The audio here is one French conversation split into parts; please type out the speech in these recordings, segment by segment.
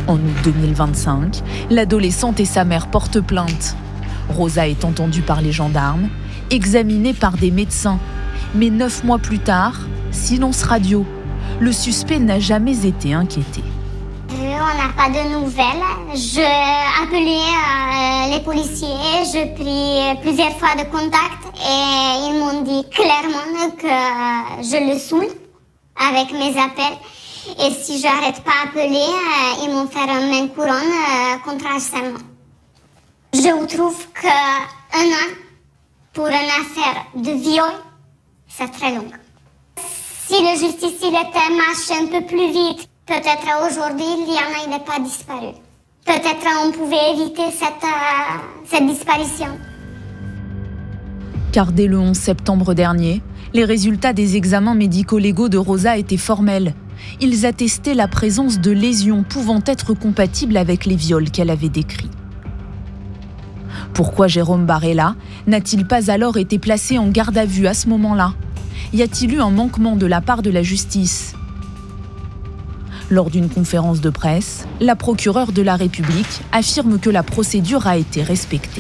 En août 2025, l'adolescente et sa mère portent plainte. Rosa est entendue par les gendarmes, examinée par des médecins. Mais 9 mois plus tard, silence radio. Le suspect n'a jamais été inquiété. On n'a pas de nouvelles. J'ai appelé les policiers, j'ai pris plusieurs fois de contact et ils m'ont dit clairement que je le saoule avec mes appels. Et si j'arrête pas d'appeler, ils m'ont fait une main couronne contre harcèlement. Je trouve qu'un an pour une affaire de viol, c'est très long. Si la justice était marché un peu plus vite, peut-être aujourd'hui, Liana n'est pas disparue. Peut-être on pouvait éviter cette disparition. Car dès le 11 septembre dernier, les résultats des examens médico-légaux de Rosa étaient formels. Ils attestaient la présence de lésions pouvant être compatibles avec les viols qu'elle avait décrits. Pourquoi Jérôme Barella n'a-t-il pas alors été placé en garde à vue à ce moment-là ? Y a-t-il eu un manquement de la part de la justice ? Lors d'une conférence de presse, la procureure de la République affirme que la procédure a été respectée.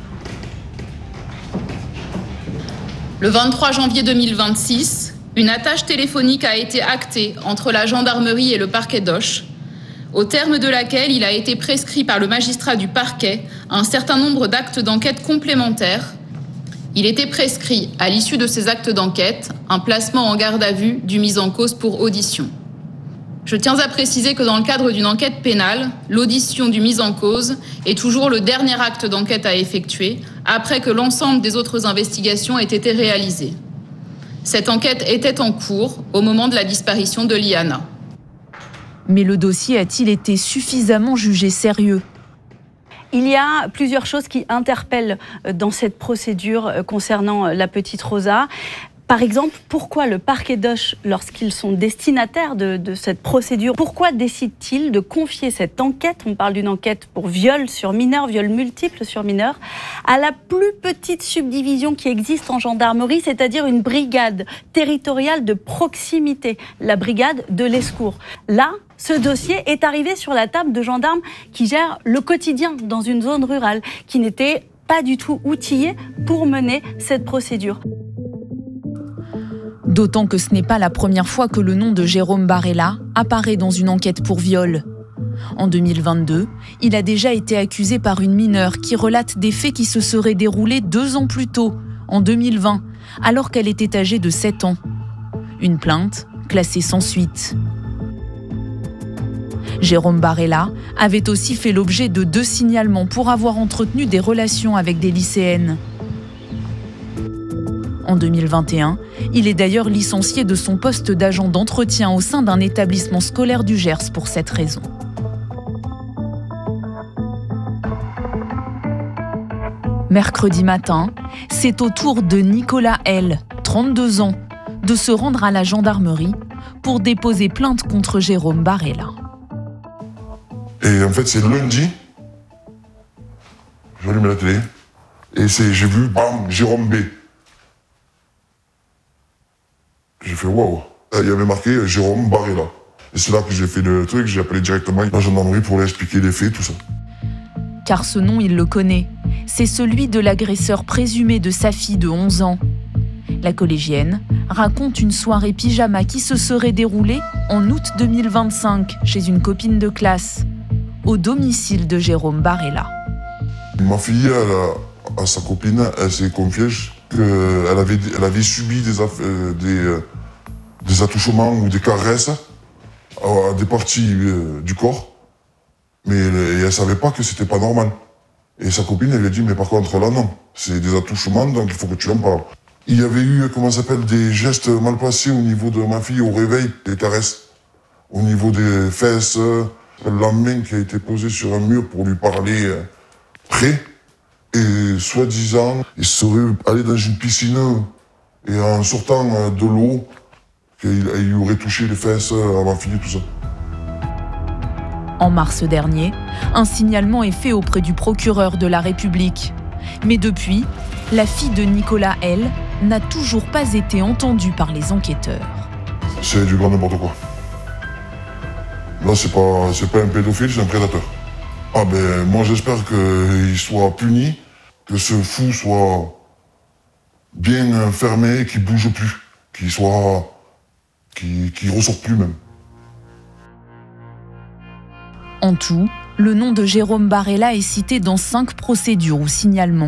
Le 23 janvier 2026, une attache téléphonique a été actée entre la gendarmerie et le parquet d'Auch, au terme de laquelle il a été prescrit par le magistrat du parquet un certain nombre d'actes d'enquête complémentaires. Il était prescrit, à l'issue de ces actes d'enquête, un placement en garde à vue du mis en cause pour audition. Je tiens à préciser que dans le cadre d'une enquête pénale, l'audition du mis en cause est toujours le dernier acte d'enquête à effectuer, après que l'ensemble des autres investigations aient été réalisées. Cette enquête était en cours au moment de la disparition de Liana. Mais le dossier a-t-il été suffisamment jugé sérieux ? Il y a plusieurs choses qui interpellent dans cette procédure concernant la petite Rosa. Par exemple, pourquoi le parquet d'Auch, lorsqu'ils sont destinataires de cette procédure, pourquoi décide-t-il de confier cette enquête, on parle d'une enquête pour viol sur mineur, viol multiple sur mineur, à la plus petite subdivision qui existe en gendarmerie, c'est-à-dire une brigade territoriale de proximité, la brigade de l'Escour. Là, ce dossier est arrivé sur la table de gendarmes qui gèrent le quotidien dans une zone rurale, qui n'étaient pas du tout outillés pour mener cette procédure. D'autant que ce n'est pas la première fois que le nom de Jérôme Barella apparaît dans une enquête pour viol. En 2022, il a déjà été accusé par une mineure qui relate des faits qui se seraient déroulés 2 ans plus tôt, en 2020, alors qu'elle était âgée de 7 ans. Une plainte classée sans suite. Jérôme Barella avait aussi fait l'objet de 2 signalements pour avoir entretenu des relations avec des lycéennes. En 2021, il est d'ailleurs licencié de son poste d'agent d'entretien au sein d'un établissement scolaire du Gers pour cette raison. Mercredi matin, c'est au tour de Nicolas L., 32 ans, de se rendre à la gendarmerie pour déposer plainte contre Jérôme Barella. Et en fait, c'est lundi, j'allume la télé, et j'ai vu, bam, Jérôme B. J'ai fait waouh. Il y avait marqué Jérôme Barella. Et c'est là que j'ai fait le truc, j'ai appelé directement la gendarmerie pour lui expliquer les faits, tout ça. Car ce nom, il le connaît. C'est celui de l'agresseur présumé de sa fille de 11 ans. La collégienne raconte une soirée pyjama qui se serait déroulée en août 2025 chez une copine de classe, au domicile de Jérôme Barella. Ma fille, à sa copine, elle s'est confiée qu'elle avait subi des attouchements ou des caresses à des parties du corps, mais elle ne savait pas que c'était pas normal. Et sa copine, elle lui a dit, mais par contre là non, c'est des attouchements, donc il faut que tu en parles. Il y avait eu, des gestes mal placés au niveau de ma fille au réveil, des caresses, au niveau des fesses, la main qui a été posée sur un mur pour lui parler près. Et soi-disant, il serait allé dans une piscine et en sortant de l'eau, il aurait touché les fesses à ma fille et tout ça. En mars dernier, un signalement est fait auprès du procureur de la République. Mais depuis, la fille de Nicolas L. n'a toujours pas été entendue par les enquêteurs. C'est du grand n'importe quoi. Là, c'est pas un pédophile, c'est un prédateur. Moi, j'espère qu'il soit puni, que ce fou soit bien fermé, qu'il bouge plus, qu'il ressorte plus même. En tout, le nom de Jérôme Barella est cité dans 5 procédures ou signalements.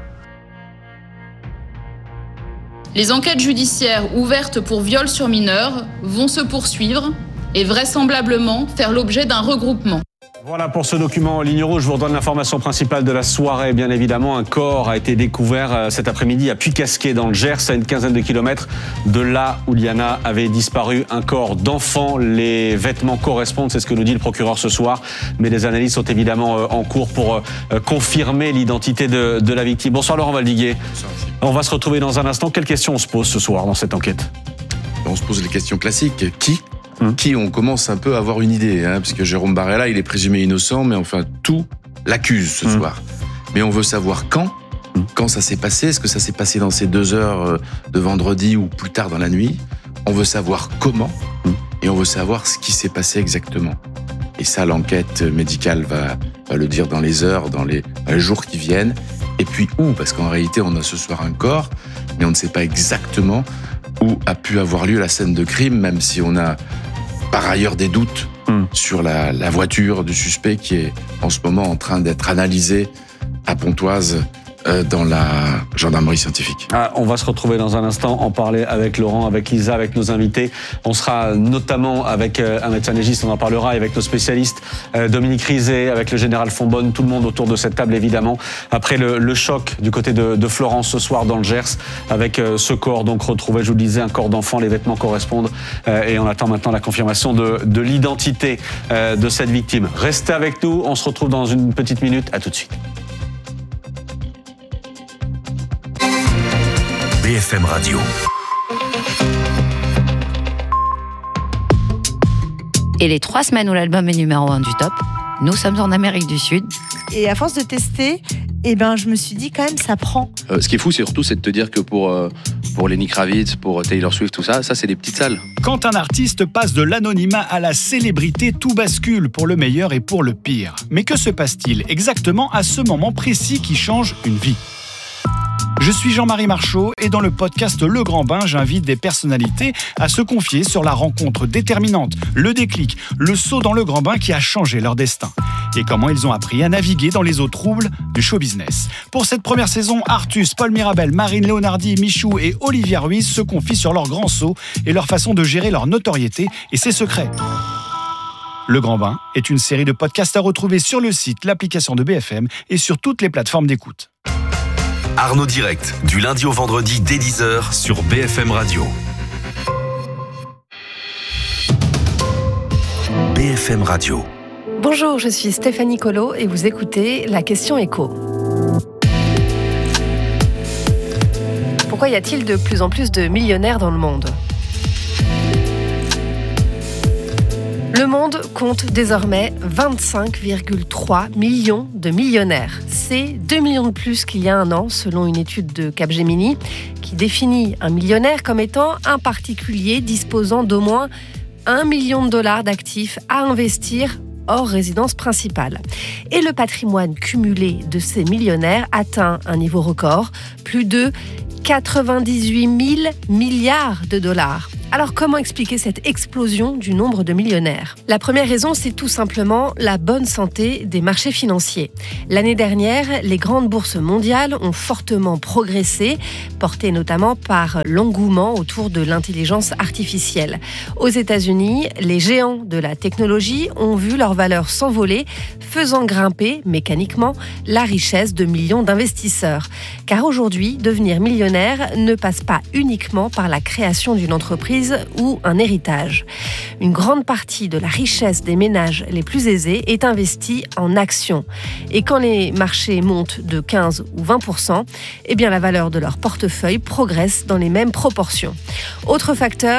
Les enquêtes judiciaires ouvertes pour viol sur mineurs vont se poursuivre et vraisemblablement faire l'objet d'un regroupement. Voilà pour ce document en ligne rouge. Je vous redonne l'information principale de la soirée. Bien évidemment, un corps a été découvert cet après-midi à Puy-Casquet dans le Gers, à une quinzaine de kilomètres de là où Liana avait disparu. Un corps d'enfant. Les vêtements correspondent, c'est ce que nous dit le procureur ce soir. Mais des analyses sont évidemment en cours pour confirmer l'identité de la victime. Bonsoir Laurent Valdiguier. On va se retrouver dans un instant. Quelles questions on se pose ce soir dans cette enquête ? On se pose les questions classiques. Qui on commence un peu à avoir une idée, parce que Jérôme Barella, il est présumé innocent, mais enfin, tout l'accuse ce soir. Mais on veut savoir quand ça s'est passé. Est-ce que ça s'est passé dans ces 2 heures de vendredi ou plus tard dans la nuit ? On veut savoir comment, et on veut savoir ce qui s'est passé exactement. Et ça, l'enquête médicale va le dire dans les heures, dans les jours qui viennent. Et puis où ? Parce qu'en réalité, on a ce soir un corps, mais on ne sait pas exactement où a pu avoir lieu la scène de crime, même si on a par ailleurs des doutes sur la voiture du suspect qui est en ce moment en train d'être analysée à Pontoise dans la gendarmerie scientifique. On va se retrouver dans un instant, en parler avec Laurent, avec Lisa, avec nos invités. On sera notamment avec un médecin légiste, on en parlera, avec nos spécialistes, Dominique Rizet, avec le général Fonbonne, tout le monde autour de cette table évidemment. Après le choc du côté de Florence ce soir dans le Gers, avec ce corps donc retrouvé, je vous le disais, un corps d'enfant, les vêtements correspondent, et on attend maintenant la confirmation de l'identité de cette victime. Restez avec nous, on se retrouve dans une petite minute, à tout de suite. BFM Radio. Et les 3 semaines où l'album est numéro 1 du top, nous sommes en Amérique du Sud. Et à force de tester, je me suis dit quand même, ça prend. Ce qui est fou, c'est surtout de te dire que pour Lenny Kravitz, pour Taylor Swift, tout ça c'est des petites salles. Quand un artiste passe de l'anonymat à la célébrité, tout bascule pour le meilleur et pour le pire. Mais que se passe-t-il exactement à ce moment précis qui change une vie ? Je suis Jean-Marie Marchaud et dans le podcast Le Grand Bain, j'invite des personnalités à se confier sur la rencontre déterminante, le déclic, le saut dans le grand bain qui a changé leur destin et comment ils ont appris à naviguer dans les eaux troubles du show business. Pour cette première saison, Artus, Paul Mirabel, Marine Leonardi, Michou et Olivia Ruiz se confient sur leur grand saut et leur façon de gérer leur notoriété et ses secrets. Le Grand Bain est une série de podcasts à retrouver sur le site, l'application de BFM et sur toutes les plateformes d'écoute. Arnaud Direct, du lundi au vendredi dès 10h sur BFM Radio. BFM Radio. Bonjour, je suis Stéphanie Colo et vous écoutez La Question Écho. Pourquoi y a-t-il de plus en plus de millionnaires dans le monde ? Le monde compte désormais 25,3 millions de millionnaires. C'est 2 millions de plus qu'il y a un an, selon une étude de Capgemini, qui définit un millionnaire comme étant un particulier disposant d'au moins $1 million d'actifs à investir hors résidence principale. Et le patrimoine cumulé de ces millionnaires atteint un niveau record, plus de 98 000 milliards de dollars. Alors comment expliquer cette explosion du nombre de millionnaires ? La première raison, c'est tout simplement la bonne santé des marchés financiers. L'année dernière, les grandes bourses mondiales ont fortement progressé, portées notamment par l'engouement autour de l'intelligence artificielle. Aux États-Unis, les géants de la technologie ont vu leur valeur s'envoler, faisant grimper mécaniquement la richesse de millions d'investisseurs. Car aujourd'hui, devenir millionnaire ne passe pas uniquement par la création d'une entreprise ou un héritage. Une grande partie de la richesse des ménages les plus aisés est investie en actions. Et quand les marchés montent de 15 ou 20%, la valeur de leur portefeuille progresse dans les mêmes proportions. Autre facteur,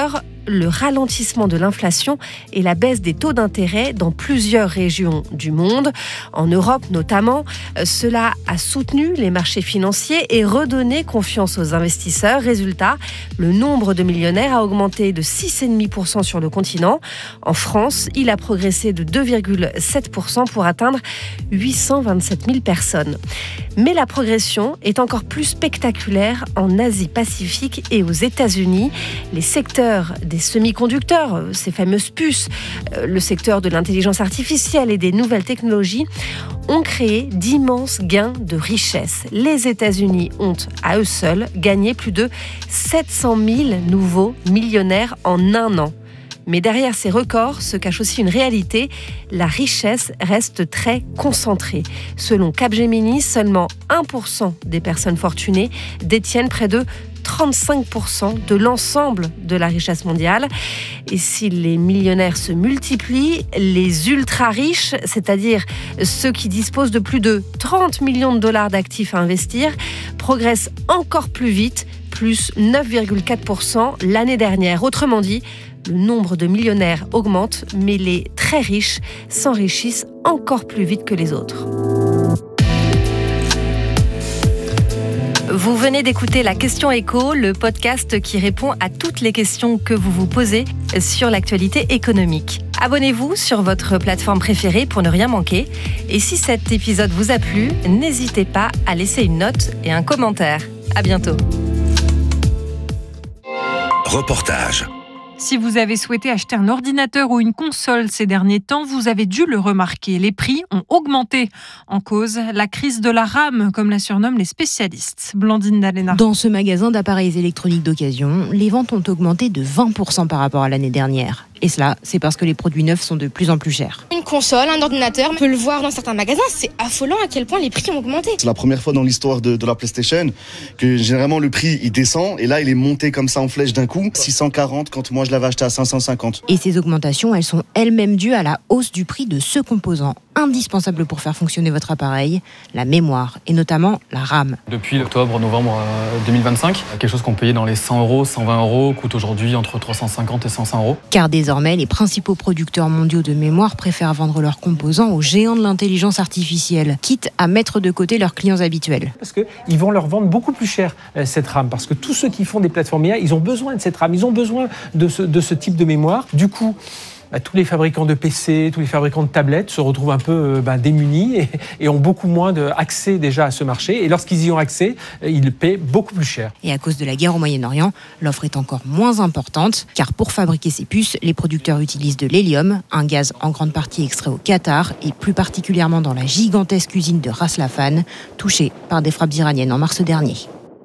le ralentissement de l'inflation et la baisse des taux d'intérêt dans plusieurs régions du monde. En Europe notamment, cela a soutenu les marchés financiers et redonné confiance aux investisseurs. Résultat, le nombre de millionnaires a augmenté de 6,5% sur le continent. En France, il a progressé de 2,7% pour atteindre 827 000 personnes. Mais la progression est encore plus spectaculaire en Asie-Pacifique et aux États-Unis. Les secteurs des semi-conducteurs, ces fameuses puces, le secteur de l'intelligence artificielle et des nouvelles technologies ont créé d'immenses gains de richesse. Les États-Unis ont, à eux seuls, gagné plus de 700 000 nouveaux millionnaires en un an. Mais derrière ces records se cache aussi une réalité. La richesse reste très concentrée. Selon Capgemini, seulement 1% des personnes fortunées détiennent près de 35% de l'ensemble de la richesse mondiale. Et si les millionnaires se multiplient, les ultra-riches, c'est-à-dire ceux qui disposent de plus de 30 millions de dollars d'actifs à investir, progressent encore plus vite, plus 9,4% l'année dernière. Autrement dit, le nombre de millionnaires augmente, mais les très riches s'enrichissent encore plus vite que les autres. Vous venez d'écouter La Question Éco, le podcast qui répond à toutes les questions que vous vous posez sur l'actualité économique. Abonnez-vous sur votre plateforme préférée pour ne rien manquer. Et si cet épisode vous a plu, n'hésitez pas à laisser une note et un commentaire. À bientôt. Reportage. Si vous avez souhaité acheter un ordinateur ou une console ces derniers temps, vous avez dû le remarquer. Les prix ont augmenté. En cause, la crise de la RAM, comme la surnomment les spécialistes. Blandine Dalena. Dans ce magasin d'appareils électroniques d'occasion, les ventes ont augmenté de 20% par rapport à l'année dernière. Et cela, c'est parce que les produits neufs sont de plus en plus chers. Une console, un ordinateur, on peut le voir dans certains magasins, c'est affolant à quel point les prix ont augmenté. C'est la première fois dans l'histoire de la PlayStation que généralement le prix il descend et là il est monté comme ça en flèche d'un coup, 640 quand moi je l'avais acheté à 550. Et ces augmentations, elles sont elles-mêmes dues à la hausse du prix de ce composant indispensable pour faire fonctionner votre appareil, la mémoire et notamment la RAM. Depuis octobre-novembre 2025, quelque chose qu'on payait dans les 100 €, 120 € coûte aujourd'hui entre 350 et 500 €. Car désormais, les principaux producteurs mondiaux de mémoire préfèrent vendre leurs composants aux géants de l'intelligence artificielle, quitte à mettre de côté leurs clients habituels. Parce qu'ils vont leur vendre beaucoup plus cher cette RAM, parce que tous ceux qui font des plateformes IA, ils ont besoin de cette RAM, ils ont besoin de ce type de mémoire. Du coup, tous les fabricants de PC, tous les fabricants de tablettes se retrouvent un peu démunis et ont beaucoup moins accès déjà à ce marché. Et lorsqu'ils y ont accès, ils paient beaucoup plus cher. Et à cause de la guerre au Moyen-Orient, l'offre est encore moins importante, car pour fabriquer ces puces, les producteurs utilisent de l'hélium, un gaz en grande partie extrait au Qatar, et plus particulièrement dans la gigantesque usine de Ras Laffan, touchée par des frappes iraniennes en mars dernier.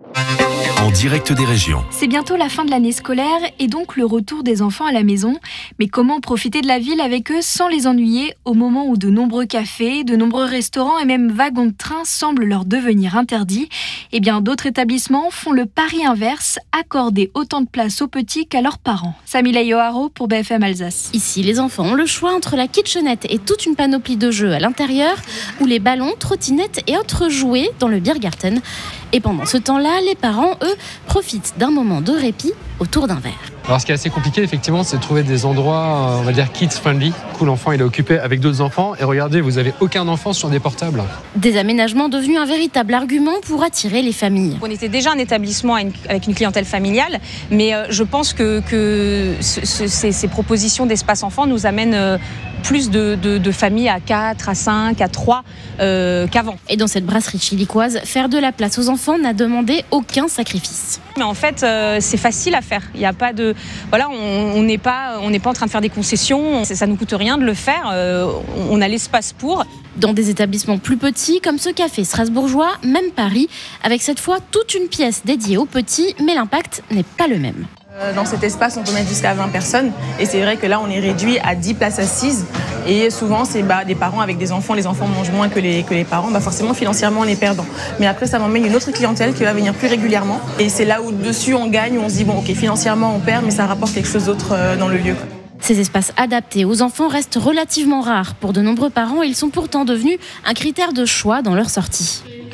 En direct des régions. C'est bientôt la fin de l'année scolaire et donc le retour des enfants à la maison. Mais comment profiter de la ville avec eux sans les ennuyer au moment où de nombreux cafés, de nombreux restaurants et même wagons de train semblent leur devenir interdits? Eh bien, d'autres établissements font le pari inverse, accorder autant de place aux petits qu'à leurs parents. Samila Yoharo pour BFM Alsace. Ici, les enfants ont le choix entre la kitchenette et toute une panoplie de jeux à l'intérieur ou les ballons, trottinettes et autres jouets dans le Biergarten. Et pendant ce temps-là, les parents, eux, profitent d'un moment de répit autour d'un verre. Alors ce qui est assez compliqué effectivement, c'est de trouver des endroits, on va dire kids friendly, où l'enfant il est occupé avec d'autres enfants et regardez, vous avez aucun enfant sur des portables. Des aménagements devenus un véritable argument pour attirer les familles. On était déjà un établissement avec une clientèle familiale, mais je pense que ces propositions d'espace enfant nous amènent plus de familles à 4, à 5, à 3 qu'avant. Et dans cette brasserie chilicoise, faire de la place aux enfants n'a demandé aucun sacrifice. Mais en fait, c'est facile à faire. Il n'y a pas de... Voilà, on n'est pas en train de faire des concessions. Ça ne nous coûte rien de le faire. On a l'espace pour. Dans des établissements plus petits, comme ce café strasbourgeois, même Paris, avec cette fois toute une pièce dédiée aux petits, mais l'impact n'est pas le même. Dans cet espace, on peut mettre jusqu'à 20 personnes. Et c'est vrai que là, on est réduit à 10 places assises. Et souvent, c'est des parents avec des enfants. Les enfants mangent moins que les parents. Forcément, financièrement, on est perdant. Mais après, ça m'emmène une autre clientèle qui va venir plus régulièrement. Et c'est là où, dessus, on gagne, où on se dit, bon, ok, financièrement, on perd, mais ça rapporte quelque chose d'autre dans le lieu. Ces espaces adaptés aux enfants restent relativement rares. Pour de nombreux parents, ils sont pourtant devenus un critère de choix dans leur sortie.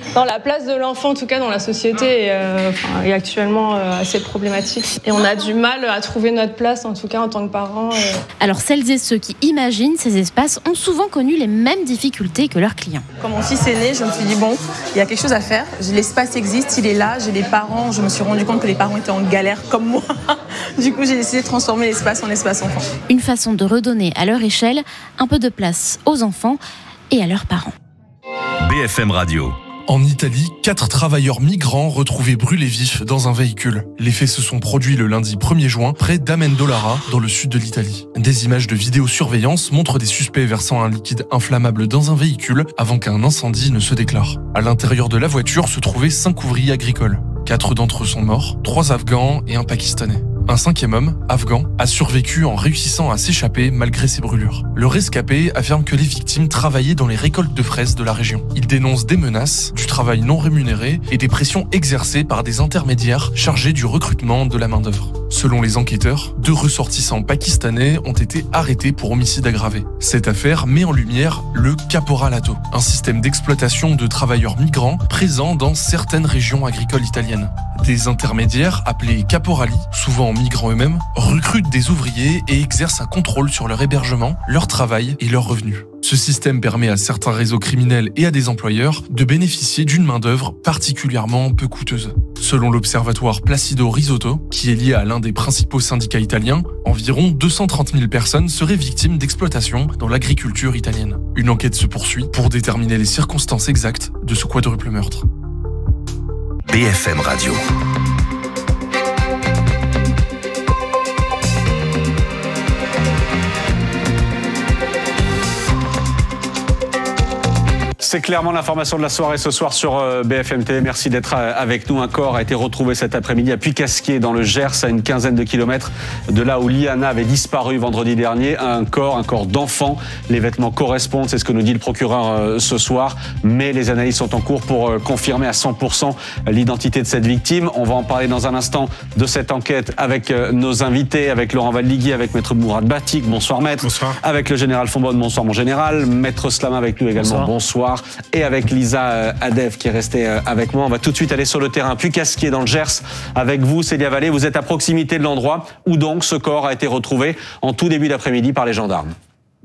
Non, la place de l'enfant, en tout cas dans la société, est actuellement assez problématique. Et on a du mal à trouver notre place, en tout cas en tant que parents. Alors celles et ceux qui imaginent ces espaces ont souvent connu les mêmes difficultés que leurs clients. Quand mon fils est né, je me suis dit bon, il y a quelque chose à faire. L'espace existe, il est là, j'ai les parents. Je me suis rendu compte que les parents étaient en galère comme moi. Du coup, j'ai décidé de transformer l'espace en espace enfant. Une façon de redonner à leur échelle un peu de place aux enfants et à leurs parents. BFM Radio. En Italie, 4 travailleurs migrants retrouvés brûlés vifs dans un véhicule. Les faits se sont produits le lundi 1er juin, près d'Amendolara, dans le sud de l'Italie. Des images de vidéosurveillance montrent des suspects versant un liquide inflammable dans un véhicule avant qu'un incendie ne se déclare. À l'intérieur de la voiture se trouvaient 5 ouvriers agricoles. 4 d'entre eux sont morts, 3 Afghans et un Pakistanais. Un 5e homme, afghan, a survécu en réussissant à s'échapper malgré ses brûlures. Le rescapé affirme que les victimes travaillaient dans les récoltes de fraises de la région. Il dénonce des menaces, du travail non rémunéré et des pressions exercées par des intermédiaires chargés du recrutement de la main-d'œuvre. Selon les enquêteurs, 2 ressortissants pakistanais ont été arrêtés pour homicide aggravé. Cette affaire met en lumière le caporalato, un système d'exploitation de travailleurs migrants présent dans certaines régions agricoles italiennes. Des intermédiaires, appelés caporali, souvent migrants eux-mêmes, recrutent des ouvriers et exercent un contrôle sur leur hébergement, leur travail et leurs revenus. Ce système permet à certains réseaux criminels et à des employeurs de bénéficier d'une main-d'œuvre particulièrement peu coûteuse. Selon l'observatoire Placido Risotto, qui est lié à l'un des principaux syndicats italiens, environ 230 000 personnes seraient victimes d'exploitation dans l'agriculture italienne. Une enquête se poursuit pour déterminer les circonstances exactes de ce quadruple meurtre. BFM Radio. C'est clairement l'information de la soirée ce soir sur BFM TV. Merci d'être avec nous. Un corps a été retrouvé cet après-midi à Puy-Casquier, dans le Gers, à une quinzaine de kilomètres de là où Liana avait disparu vendredi dernier. Un corps d'enfant. Les vêtements correspondent, c'est ce que nous dit le procureur ce soir. Mais les analyses sont en cours pour confirmer à 100% l'identité de cette victime. On va en parler dans un instant de cette enquête avec nos invités, avec Laurent Valdigui, avec Maître Mourad Batik. Bonsoir Maître. Bonsoir. Avec le général Fonbonne. Bonsoir mon général. Maître Slama avec nous également. Bonsoir. Et avec Lisa Adef qui est restée avec moi. On va tout de suite aller sur le terrain Puy-Casquier dans le Gers avec vous, Célia Vallée. Vous êtes à proximité de l'endroit où donc ce corps a été retrouvé en tout début d'après-midi par les gendarmes.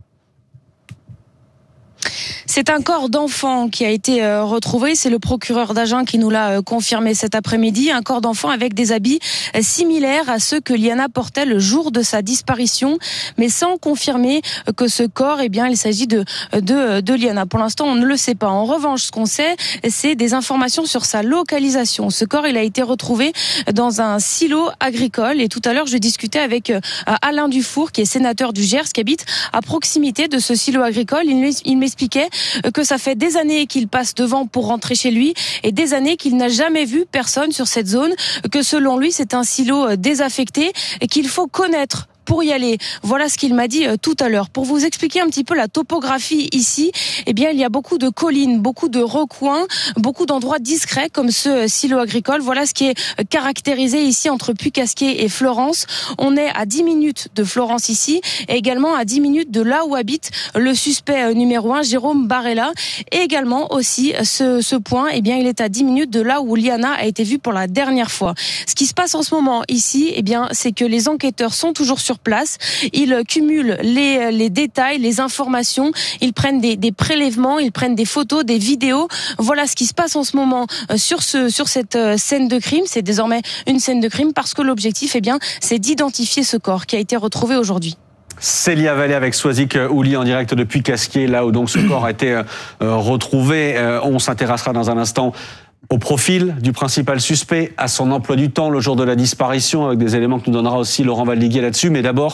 C'est un corps d'enfant qui a été retrouvé. C'est le procureur d'Agen qui nous l'a confirmé cet après-midi. Un corps d'enfant avec des habits similaires à ceux que Liana portait le jour de sa disparition, mais sans confirmer que ce corps, il s'agit de Liana. Pour l'instant, on ne le sait pas. En revanche, ce qu'on sait, c'est des informations sur sa localisation. Ce corps, il a été retrouvé dans un silo agricole. Et tout à l'heure, je discutais avec Alain Dufour, qui est sénateur du Gers, qui habite à proximité de ce silo agricole. Il m'expliquait que ça fait des années qu'il passe devant pour rentrer chez lui et des années qu'il n'a jamais vu personne sur cette zone, que selon lui c'est un silo désaffecté et qu'il faut connaître pour y aller. Voilà ce qu'il m'a dit tout à l'heure. Pour vous expliquer un petit peu la topographie ici, il y a beaucoup de collines, beaucoup de recoins, beaucoup d'endroits discrets comme ce silo agricole. Voilà ce qui est caractérisé ici entre Puy-Casquier et Florence. On est à 10 minutes de Florence ici et également à 10 minutes de là où habite le suspect numéro 1, Jérôme Barella. Et également aussi ce point, il est à 10 minutes de là où Liana a été vue pour la dernière fois. Ce qui se passe en ce moment ici, c'est que les enquêteurs sont toujours sur place. Ils cumulent les détails, les informations. Ils prennent des prélèvements, ils prennent des photos, des vidéos. Voilà ce qui se passe en ce moment sur cette scène de crime. C'est désormais une scène de crime parce que l'objectif, c'est d'identifier ce corps qui a été retrouvé aujourd'hui. Célia Vallée avec Swazik Ouli en direct de Puy-Casquier, là où donc ce corps a été retrouvé. On s'intéressera dans un instant au profil du principal suspect, à son emploi du temps le jour de la disparition, avec des éléments que nous donnera aussi Laurent Valdigui là-dessus. Mais d'abord,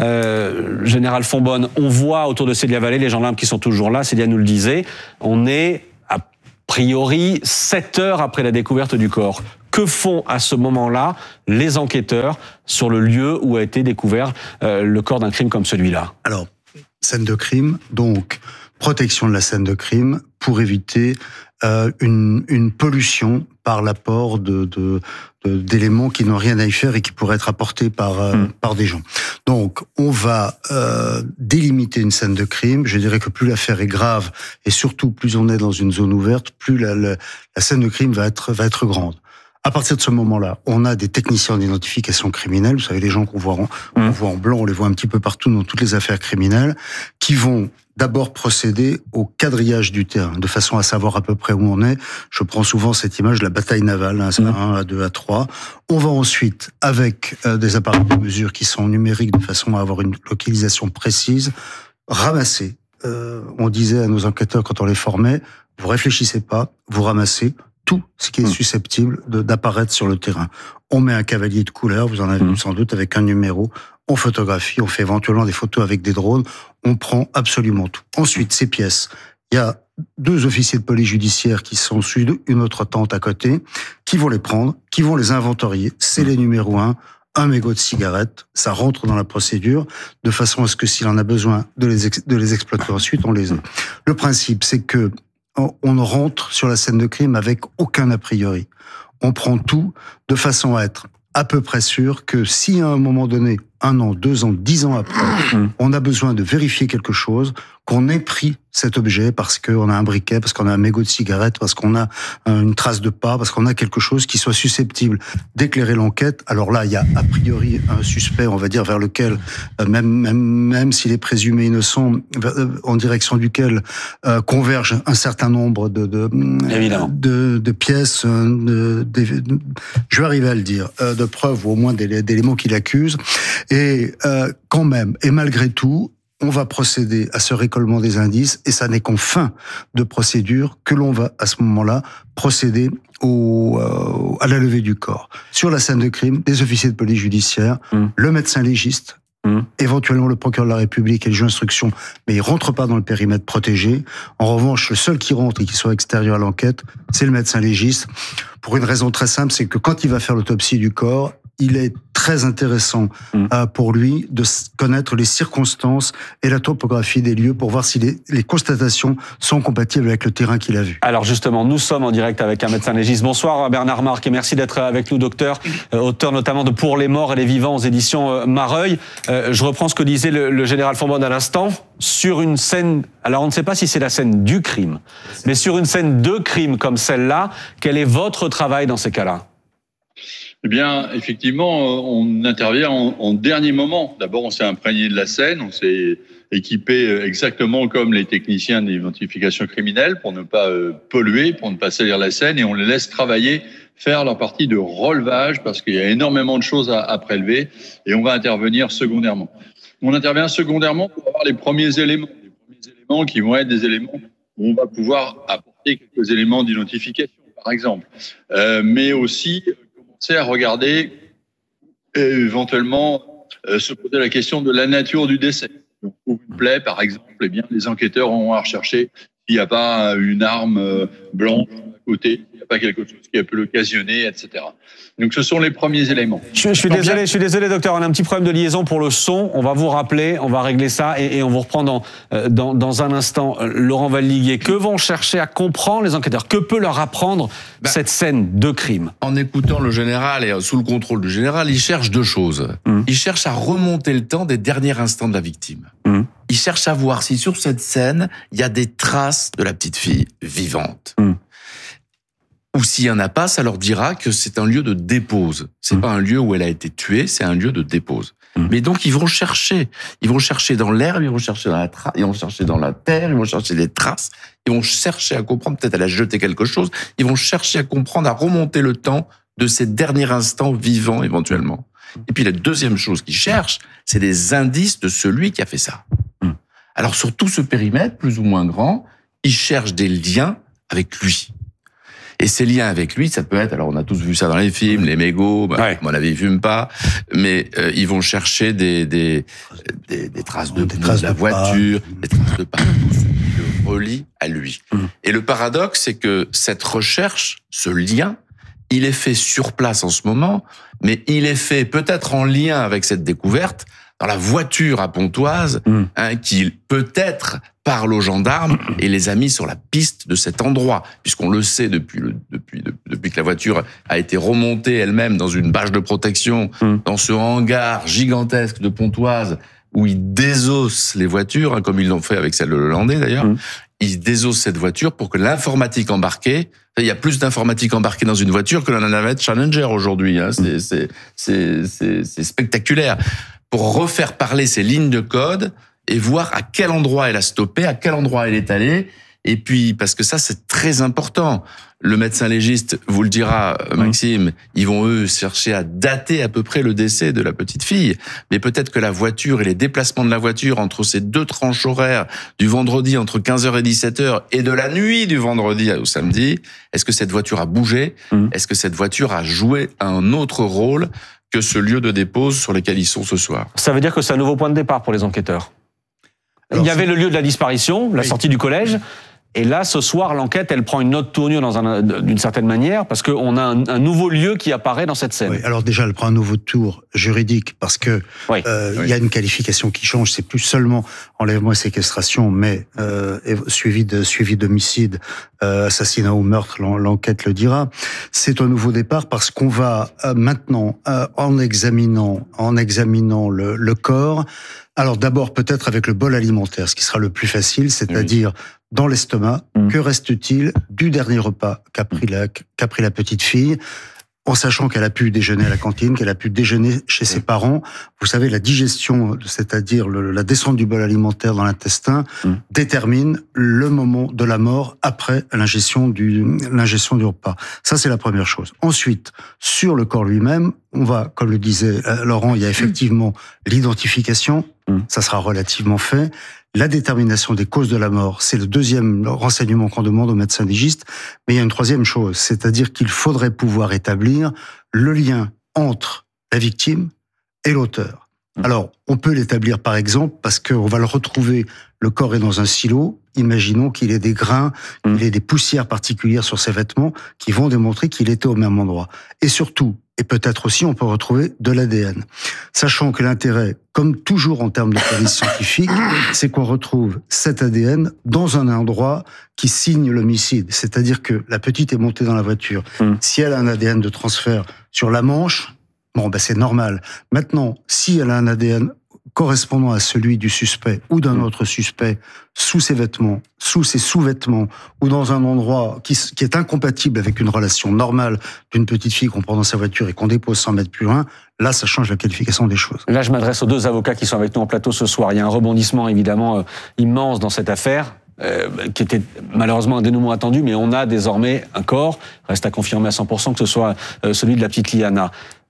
général Fonbonne, on voit autour de Célia Vallée les gendarmes qui sont toujours là, Célia nous le disait, on est a priori 7 heures après la découverte du corps. Que font à ce moment-là les enquêteurs sur le lieu où a été découvert le corps d'un crime comme celui-là ? Alors, scène de crime, donc protection de la scène de crime pour éviter une pollution par l'apport d'éléments qui n'ont rien à y faire et qui pourraient être apportés par des gens. Donc, on va délimiter une scène de crime. Je dirais que plus l'affaire est grave et surtout plus on est dans une zone ouverte, plus la scène de crime va être grande. À partir de ce moment-là, on a des techniciens d'identification criminelle. Vous savez, les gens qu'on voit en blanc, on les voit un petit peu partout dans toutes les affaires criminelles, qui vont d'abord procéder au quadrillage du terrain, de façon à savoir à peu près où on est. Je prends souvent cette image de la bataille navale, A1, A2, A3. On va ensuite, avec des appareils de mesure qui sont numériques, de façon à avoir une localisation précise, ramasser. On disait à nos enquêteurs quand on les formait, vous réfléchissez pas, vous ramassez tout ce qui est susceptible d'apparaître sur le terrain. On met un cavalier de couleur, vous en avez vu sans doute, avec un numéro, on photographie, on fait éventuellement des photos avec des drones, on prend absolument tout. Ensuite, ces pièces, il y a 2 officiers de police judiciaire qui sont sur une autre tente à côté, qui vont les prendre, qui vont les inventorier, c'est les numéros 1 mégot de cigarette, ça rentre dans la procédure, de façon à ce que s'il en a besoin de les exploiter ensuite, on les a. Le principe, c'est que on rentre sur la scène de crime avec aucun a priori. On prend tout de façon à être à peu près sûr que si à un moment donné, 1 an, 2 ans, 10 ans après, on a besoin de vérifier quelque chose, qu'on ait pris cet objet parce qu'on a un briquet, parce qu'on a un mégot de cigarette, parce qu'on a une trace de pas, parce qu'on a quelque chose qui soit susceptible d'éclairer l'enquête. Alors là, il y a a priori un suspect, on va dire, vers lequel, même s'il est présumé innocent, en direction duquel convergent un certain nombre de pièces, je vais arriver à le dire, de preuves ou au moins d'éléments qui l'accusent. Et quand même, et malgré tout, on va procéder à ce récollement des indices, et ça n'est qu'en fin de procédure que l'on va, à ce moment-là, procéder à la levée du corps. Sur la scène de crime, des officiers de police judiciaire, le médecin légiste, éventuellement le procureur de la République et le juge d'instruction, mais ils rentrent pas dans le périmètre protégé. En revanche, le seul qui rentre et qui soit extérieur à l'enquête, c'est le médecin légiste, pour une raison très simple, c'est que quand il va faire l'autopsie du corps, il est très intéressant pour lui de connaître les circonstances et la topographie des lieux pour voir si les constatations sont compatibles avec le terrain qu'il a vu. Alors justement, nous sommes en direct avec un médecin légiste. Bonsoir Bernard Marc et merci d'être avec nous, docteur, auteur notamment de Pour les morts et les vivants aux éditions Mareuil. Je reprends ce que disait le général Fonbonne à l'instant. Sur une scène, alors on ne sait pas si c'est la scène du crime, mais sur une scène de crime comme celle-là, quel est votre travail dans ces cas-là ? Eh bien, effectivement, on intervient en dernier moment. D'abord, on s'est imprégné de la scène, on s'est équipé exactement comme les techniciens d'identification criminelle pour ne pas polluer, pour ne pas salir la scène, et on les laisse travailler, faire leur partie de relevage parce qu'il y a énormément de choses à prélever, et on va intervenir secondairement. On intervient secondairement pour avoir les premiers éléments qui vont être des éléments où on va pouvoir apporter quelques éléments d'identification, par exemple, mais aussi à regarder et éventuellement se poser la question de la nature du décès. Donc, pour une plaie, par exemple, eh bien, les enquêteurs auront à rechercher s'il n'y a pas une arme blanche à côté, s'il n'y a pas quelque chose qui a pu l'occasionner, etc. Donc, ce sont les premiers éléments. Je suis désolé, docteur. On a un petit problème de liaison pour le son. On va vous rappeler, on va régler ça et on vous reprend dans un instant. Laurent Valdiguier, que vont chercher à comprendre les enquêteurs ? Que peut leur apprendre cette scène de crime ? En écoutant le général et sous le contrôle du général, il cherche 2 choses. Il cherche à remonter le temps des derniers instants de la victime. Il cherche à voir si sur cette scène, il y a des traces de la petite fille vivante. Ou s'il n'y en a pas, ça leur dira que c'est un lieu de dépose. C'est pas un lieu où elle a été tuée, c'est un lieu de dépose. Mais donc, ils vont chercher dans l'herbe, ils vont chercher dans ils vont chercher dans la terre, ils vont chercher des traces, ils vont chercher à comprendre, peut-être elle a jeté quelque chose, ils vont chercher à comprendre, à remonter le temps de ces derniers instants vivants, éventuellement. Et puis, la deuxième chose qu'ils cherchent, c'est des indices de celui qui a fait ça. Alors, sur tout ce périmètre, plus ou moins grand, ils cherchent des liens avec lui. Et ces liens avec lui, ça peut être, alors on a tous vu ça dans les films, les mégots, mon avis, ils fument pas, mais ils vont chercher des traces de la voiture, des traces de partout, ce qui le relie à lui. Et le paradoxe, c'est que cette recherche, ce lien, il est fait sur place en ce moment, mais il est fait peut-être en lien avec cette découverte dans la voiture à Pontoise, qui peut-être parle aux gendarmes et les a mis sur la piste de cet endroit, puisqu'on le sait depuis que la voiture a été remontée elle-même dans une bâche de protection, dans ce hangar gigantesque de Pontoise, où ils désossent les voitures, comme ils l'ont fait avec celle de Lelandais d'ailleurs. Ils désossent cette voiture pour que l'informatique embarquée, il y a plus d'informatique embarquée dans une voiture que dans la navette Challenger aujourd'hui. C'est spectaculaire. Pour refaire parler ces lignes de code et voir à quel endroit elle a stoppé, à quel endroit elle est allée. Et puis, parce que ça, c'est très important. Le médecin légiste vous le dira, Maxime, ils vont, eux, chercher à dater à peu près le décès de la petite fille. Mais peut-être que la voiture et les déplacements de la voiture entre ces deux tranches horaires du vendredi entre 15h et 17h et de la nuit du vendredi au samedi, est-ce que cette voiture a bougé? Est-ce que cette voiture a joué un autre rôle que ce lieu de dépose sur lequel ils sont ce soir? Ça veut dire que c'est un nouveau point de départ pour les enquêteurs. Il y avait le lieu de la disparition, la sortie du collège. Et là, ce soir, l'enquête, elle prend une autre tournure d'une certaine manière, parce qu'on a un nouveau lieu qui apparaît dans cette scène. Oui, alors déjà, elle prend un nouveau tour juridique, parce que il y a une qualification qui change. C'est plus seulement enlèvement et séquestration, mais suivi d'homicide, assassinat ou meurtre. L'enquête le dira. C'est un nouveau départ parce qu'on va maintenant, en examinant le corps. Alors d'abord peut-être avec le bol alimentaire, ce qui sera le plus facile, c'est-à-dire dans l'estomac, que reste-t-il du dernier repas qu'a pris la petite fille, en sachant qu'elle a pu déjeuner à la cantine, qu'elle a pu déjeuner chez ses parents. Vous savez, la digestion, c'est-à-dire la descente du bol alimentaire dans l'intestin, détermine le moment de la mort après l'ingestion du repas. Ça, c'est la première chose. Ensuite, sur le corps lui-même, on va, comme le disait Laurent, il y a effectivement l'identification. Ça sera relativement fait. La détermination des causes de la mort, c'est le deuxième renseignement qu'on demande au médecin légiste. Mais il y a une troisième chose, c'est-à-dire qu'il faudrait pouvoir établir le lien entre la victime et l'auteur. Alors, on peut l'établir par exemple parce qu'on va le retrouver, le corps est dans un silo, imaginons qu'il ait des grains, qu'il ait des poussières particulières sur ses vêtements qui vont démontrer qu'il était au même endroit. Et surtout, et peut-être aussi, on peut retrouver de l'ADN. Sachant que l'intérêt, comme toujours en termes de police scientifique, c'est qu'on retrouve cet ADN dans un endroit qui signe l'homicide. C'est-à-dire que la petite est montée dans la voiture. Si elle a un ADN de transfert sur la manche, c'est normal. Maintenant, si elle a un ADN correspondant à celui du suspect ou d'un autre suspect sous ses vêtements, sous ses sous-vêtements ou dans un endroit qui est incompatible avec une relation normale d'une petite fille qu'on prend dans sa voiture et qu'on dépose 100 mètres plus loin, là, ça change la qualification des choses. Là, je m'adresse aux deux avocats qui sont avec nous en plateau ce soir. Il y a un rebondissement évidemment immense dans cette affaire. Qui était malheureusement un dénouement attendu, mais on a désormais un corps, reste à confirmer à 100% que ce soit celui de la petite Liana.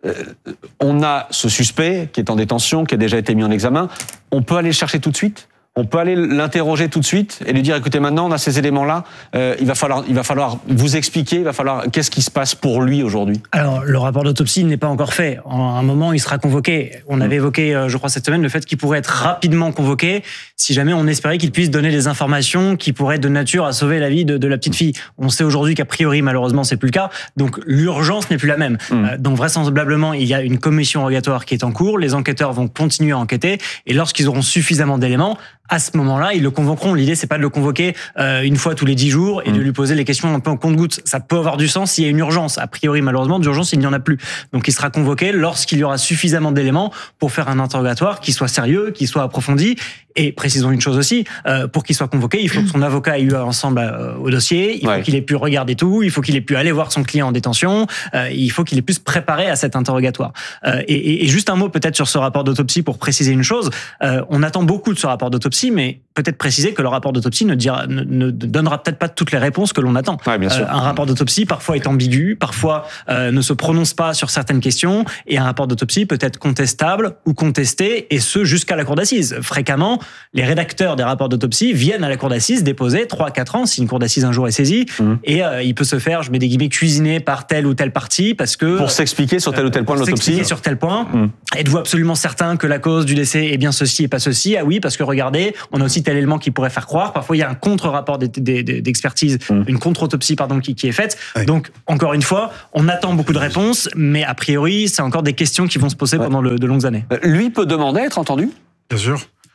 On a ce suspect qui est en détention, qui a déjà été mis en examen. On peut aller le chercher tout de suite ? On peut aller l'interroger tout de suite et lui dire, écoutez, maintenant on a ces éléments-là, il va falloir vous expliquer, il va falloir qu'est-ce qui se passe pour lui aujourd'hui. Alors le rapport d'autopsie n'est pas encore fait. À un moment, il sera convoqué. On avait évoqué, je crois cette semaine, le fait qu'il pourrait être rapidement convoqué si jamais on espérait qu'il puisse donner des informations qui pourraient être de nature à sauver la vie de la petite fille. On sait aujourd'hui qu'a priori, malheureusement, c'est plus le cas. Donc l'urgence n'est plus la même. Donc vraisemblablement, il y a une commission rogatoire qui est en cours. Les enquêteurs vont continuer à enquêter et lorsqu'ils auront suffisamment d'éléments, à ce moment-là, ils le convoqueront. L'idée, c'est pas de le convoquer une fois tous les 10 jours et de lui poser les questions un peu en compte-gouttes. Ça peut avoir du sens s'il y a une urgence. A priori, malheureusement, d'urgence, il n'y en a plus. Donc, il sera convoqué lorsqu'il y aura suffisamment d'éléments pour faire un interrogatoire qui soit sérieux, qui soit approfondi. Et précisons une chose aussi, pour qu'il soit convoqué, il faut que son avocat ait eu ensemble au dossier, il faut qu'il ait pu regarder tout, il faut qu'il ait pu aller voir son client en détention, il faut qu'il ait pu se préparer à cet interrogatoire. Et juste un mot peut-être sur ce rapport d'autopsie pour préciser une chose, on attend beaucoup de ce rapport d'autopsie, mais peut-être préciser que le rapport d'autopsie ne donnera peut-être pas toutes les réponses que l'on attend. Ouais, bien sûr. Un rapport d'autopsie parfois est ambigu, parfois ne se prononce pas sur certaines questions, et un rapport d'autopsie peut être contestable ou contesté, et ce jusqu'à la cour d'assises. Fréquemment, les rédacteurs des rapports d'autopsie viennent à la cour d'assises déposer 3-4 ans si une cour d'assises un jour est saisie, et il peut se faire, je mets des guillemets, cuisiner par telle ou telle partie parce que pour s'expliquer sur tel ou tel point de l'autopsie. S'expliquer sur tel point. Êtes-vous absolument certain que la cause du décès est bien ceci et pas ceci? Ah oui, parce que regardez, on a aussi tel élément qui pourrait faire croire. Parfois, il y a un contre-rapport d'expertise, une contre-autopsie qui est faite. Oui. Donc, encore une fois, on attend beaucoup de réponses, mais a priori, c'est encore des questions qui vont se poser pendant de longues années. Lui peut demander à être entendu? Bien sûr.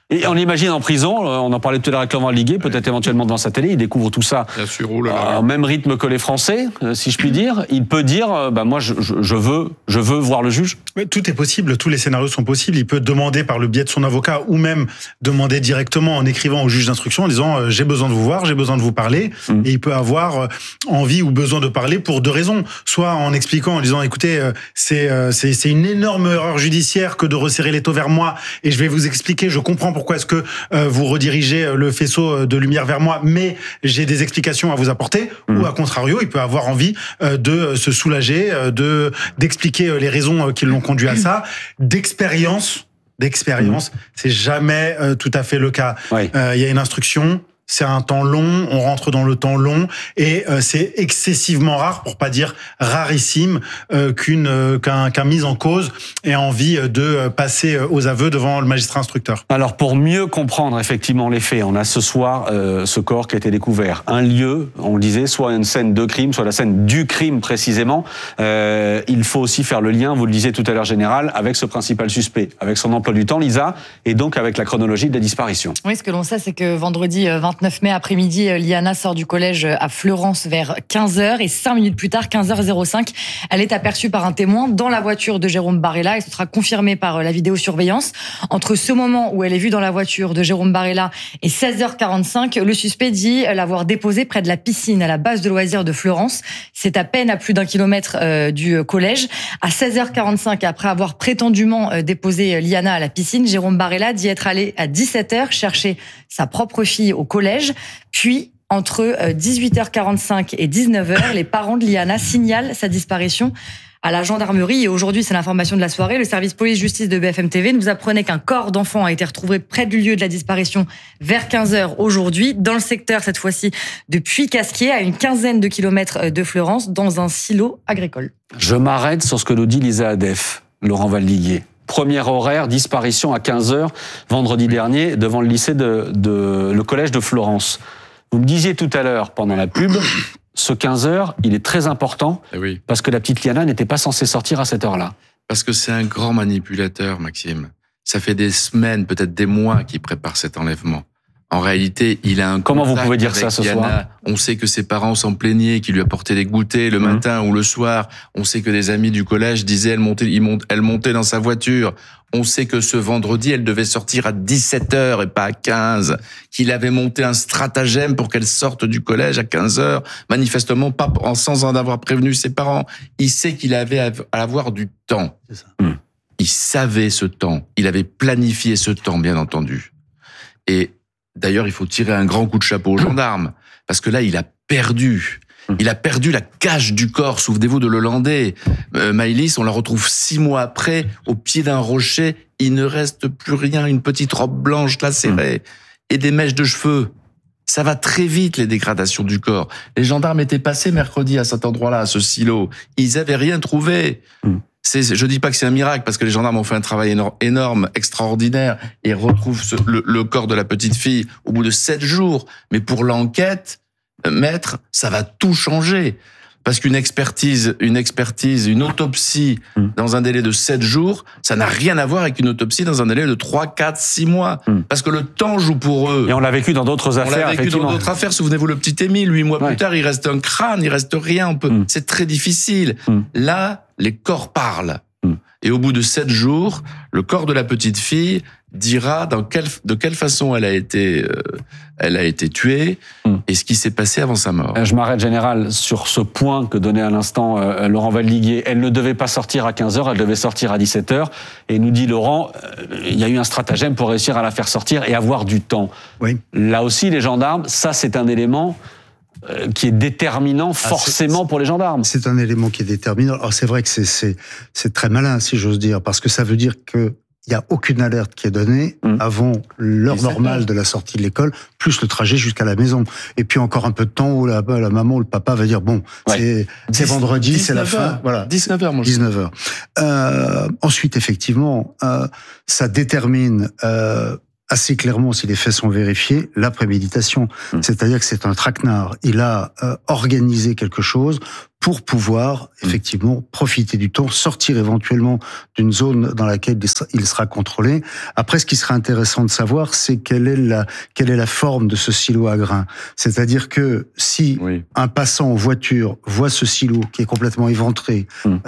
Et on l'imagine en prison, on en parlait tout à l'heure avec Laurent Liguet, peut-être éventuellement devant sa télé, il découvre tout ça au même rythme que les Français, si je puis dire. Il peut dire, moi je veux voir le juge. Oui, tout est possible, tous les scénarios sont possibles. Il peut demander par le biais de son avocat ou même demander directement en écrivant au juge d'instruction en disant j'ai besoin de vous voir, j'ai besoin de vous parler. Et il peut avoir envie ou besoin de parler pour 2 raisons. Soit en expliquant, en disant écoutez, c'est une énorme erreur judiciaire que de resserrer l'étau vers moi et je vais vous expliquer, je comprends pourquoi est-ce que vous redirigez le faisceau de lumière vers moi, mais j'ai des explications à vous apporter. Ou à contrario, il peut avoir envie de se soulager, d'expliquer les raisons qui l'ont conduit à ça. D'expérience, c'est jamais tout à fait le cas. Il y a une instruction. C'est un temps long, on rentre dans le temps long et c'est excessivement rare, pour pas dire rarissime, qu'un mis en cause ait envie de passer aux aveux devant le magistrat instructeur. Alors pour mieux comprendre effectivement les faits, on a ce soir ce corps qui a été découvert. Un lieu, on le disait, soit une scène de crime, soit la scène du crime précisément. Il faut aussi faire le lien, vous le disiez tout à l'heure Général, avec ce principal suspect, avec son emploi du temps, Lisa, et donc avec la chronologie de la disparition. Oui, ce que l'on sait, c'est que vendredi 29 mai après-midi, Liana sort du collège à Fleurance vers 15h et 5 minutes plus tard, 15h05, elle est aperçue par un témoin dans la voiture de Jérôme Barella et ce sera confirmé par la vidéosurveillance. Entre ce moment où elle est vue dans la voiture de Jérôme Barella et 16h45, le suspect dit l'avoir déposée près de la piscine à la base de loisirs de Fleurance. C'est à peine à plus d'1 kilomètre du collège. À 16h45, après avoir prétendument déposé Liana à la piscine, Jérôme Barella dit être allé à 17h chercher sa propre fille au collège. Puis, entre 18h45 et 19h, les parents de Liana signalent sa disparition à la gendarmerie. Et aujourd'hui, c'est l'information de la soirée, le service police-justice de BFM TV nous apprenait qu'un corps d'enfant a été retrouvé près du lieu de la disparition vers 15h aujourd'hui, dans le secteur, cette fois-ci, de Puy-Casquier, à une quinzaine de kilomètres de Fleurance, dans un silo agricole. Je m'arrête sur ce que nous dit Lisa Adef, Laurent Valdiguier. Premier horaire, disparition à 15h, vendredi dernier, devant le lycée le collège de Florence. Vous me disiez tout à l'heure, pendant la pub, ce 15h, il est très important, parce que la petite Liana n'était pas censée sortir à cette heure-là. Parce que c'est un grand manipulateur, Maxime. Ça fait des semaines, peut-être des mois qu'il prépare cet enlèvement. En réalité, il a un Comment vous pouvez dire ça ce Liana. soir? On sait que ses parents s'en plaignaient, qu'il lui apportaient des goûters le matin ou le soir. On sait que des amis du collège disaient elle montait dans sa voiture. On sait que ce vendredi, elle devait sortir à 17h et pas à 15. Qu'il avait monté un stratagème pour qu'elle sorte du collège à 15h. Manifestement, pas sans en avoir prévenu ses parents. Il sait qu'il avait à avoir du temps. C'est ça. Il savait ce temps. Il avait planifié ce temps, bien entendu. Et d'ailleurs, il faut tirer un grand coup de chapeau aux gendarmes. Parce que là, il a perdu. Il a perdu la cache du corps. Souvenez-vous de l'Hollandais. Maëlys, on la retrouve 6 mois après, au pied d'un rocher. Il ne reste plus rien, une petite robe blanche lacérée et des mèches de cheveux. Ça va très vite, les dégradations du corps. Les gendarmes étaient passés mercredi à cet endroit-là, à ce silo. Ils avaient rien trouvé. Je dis pas que c'est un miracle, parce que les gendarmes ont fait un travail énorme, extraordinaire, et retrouvent le corps de la petite fille au bout de 7 jours. Mais pour l'enquête, maître, ça va tout changer. Parce qu'une expertise, une autopsie dans un délai de 7 jours, ça n'a rien à voir avec une autopsie dans un délai de 3, 4, 6 mois. Parce que le temps joue pour eux. Et on l'a vécu dans d'autres affaires, On l'a vécu dans d'autres affaires. Souvenez-vous, le petit Émile, 8 mois plus tard, il reste un crâne, il reste rien. C'est très difficile. Là, les corps parlent. Et au bout de 7 jours, le corps de la petite fille dira de quelle façon elle a été tuée et ce qui s'est passé avant sa mort. Je m'arrête, Général, sur ce point que donnait à l'instant Laurent Valdiguier. Elle ne devait pas sortir à 15h, elle devait sortir à 17h. Et nous dit Laurent, il y a eu un stratagème pour réussir à la faire sortir et avoir du temps. Oui. Là aussi, les gendarmes, ça c'est un élément qui est déterminant forcément pour les gendarmes. C'est un élément qui est déterminant. Alors c'est vrai que c'est très malin, si j'ose dire, parce que ça veut dire que il n'y a aucune alerte qui est donnée avant l'heure normale de la sortie de l'école, plus le trajet jusqu'à la maison. Et puis encore un peu de temps où la maman ou le papa va dire, bon, c'est vendredi, c'est la fin. Voilà. 19h, moi. 19h. Ensuite, effectivement, ça détermine assez clairement, si les faits sont vérifiés, la préméditation. C'est-à-dire que c'est un traquenard. Il a organisé quelque chose pour pouvoir effectivement profiter du temps, sortir éventuellement d'une zone dans laquelle il sera contrôlé. Après, ce qui serait intéressant de savoir, c'est quelle est la forme de ce silo à grains. C'est-à-dire que si un passant en voiture voit ce silo qui est complètement éventré,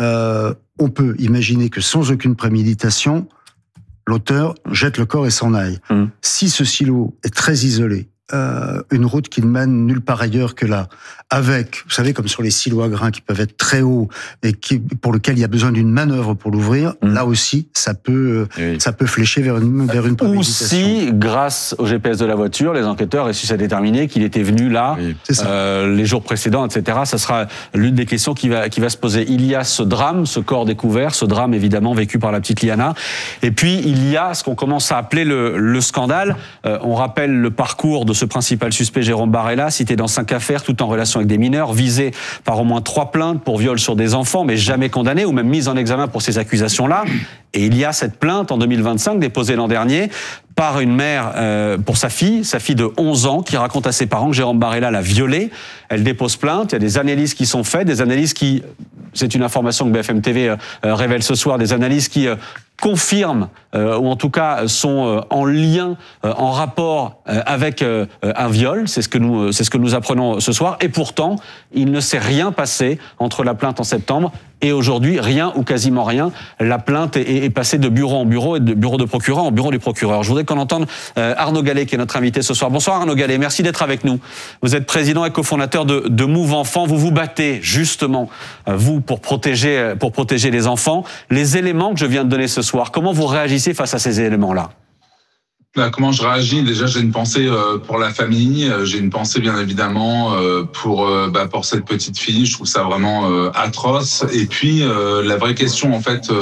on peut imaginer que sans aucune préméditation, l'auteur jette le corps et s'en aille. Si ce silo est très isolé, une route qui ne mène nulle part ailleurs que là, avec, vous savez, comme sur les silos à grains qui peuvent être très hauts et pour lequel il y a besoin d'une manœuvre pour l'ouvrir, là aussi, ça peut flécher vers une préméditation. Ou si, grâce au GPS de la voiture, les enquêteurs réussissent à déterminer qu'il était venu là, les jours précédents, etc. Ça sera l'une des questions qui va se poser. Il y a ce drame, ce corps découvert, ce drame évidemment vécu par la petite Liana. Et puis, il y a ce qu'on commence à appeler le scandale. On rappelle le parcours de ce principal suspect, Jérôme Barella, cité dans 5 affaires, tout en relation avec des mineurs, visé par au moins 3 plaintes pour viol sur des enfants, mais jamais condamné ou même mis en examen pour ces accusations-là. Et il y a cette plainte en 2025 déposée l'an dernier par une mère pour sa fille de 11 ans, qui raconte à ses parents que Jérôme Barella l'a violée. Elle dépose plainte, il y a des analyses qui sont faites, des analyses qui, c'est une information que BFM TV révèle ce soir, des analyses qui confirment, ou en tout cas sont en lien, en rapport avec un viol. C'est ce que nous apprenons ce soir. Et pourtant, il ne s'est rien passé entre la plainte en septembre et aujourd'hui, rien ou quasiment rien. La plainte est passée de bureau en bureau et de bureau de procureur en bureau du procureur. Je voudrais qu'on entende Arnaud Gallet, qui est notre invité ce soir. Bonsoir Arnaud Gallet, merci d'être avec nous. Vous êtes président et cofondateur de Move Enfants. Vous vous battez justement, vous, pour protéger les enfants. Les éléments que je viens de donner ce soir, comment vous réagissez face à ces éléments-là ? Comment je réagis ? Déjà, j'ai une pensée pour la famille. J'ai une pensée, bien évidemment, pour cette petite fille. Je trouve ça vraiment atroce. Et puis, la vraie question, en fait,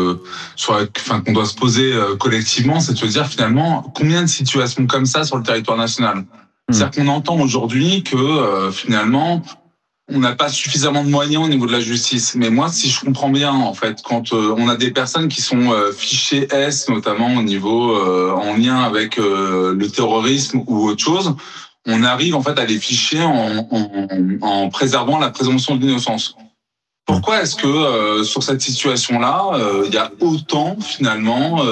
qu'on doit se poser collectivement, c'est de se dire, finalement, combien de situations comme ça sur le territoire national ? C'est-à-dire qu'on entend aujourd'hui que, finalement, on n'a pas suffisamment de moyens au niveau de la justice. Mais moi, si je comprends bien, en fait, quand on a des personnes qui sont fichées S, notamment au niveau en lien avec le terrorisme ou autre chose, on arrive en fait à les ficher en préservant la présomption d'innocence. Pourquoi est-ce que sur cette situation-là, il y a autant finalement